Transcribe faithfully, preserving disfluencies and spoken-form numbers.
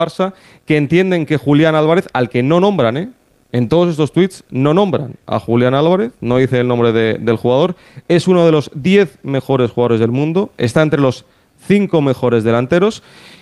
Barça, que entienden que Julián Álvarez, al que no nombran, ¿eh? En todos estos tweets no nombran a Julián Álvarez, no dice el nombre de- del jugador, es uno de los diez mejores jugadores del mundo, está entre los cinco mejores delanteros